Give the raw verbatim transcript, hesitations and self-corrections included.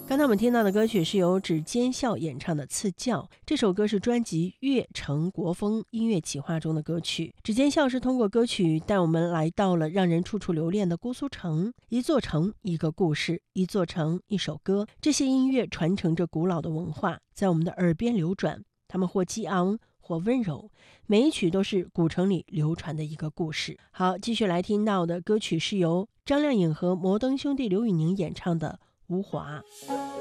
刚才我们听到的歌曲是由指尖笑演唱的《赐教》，这首歌是专辑《乐成国风》音乐企划中的歌曲。指尖笑是通过歌曲带我们来到了让人处处留恋的姑苏城，一座城一个故事，一座城一首歌，这些音乐传承着古老的文化，在我们的耳边流转，它们或激昂或温柔，每一曲都是古城里流传的一个故事。好，继续来听到的歌曲是由张靓颖和摩登兄弟刘宇宁演唱的《无华》。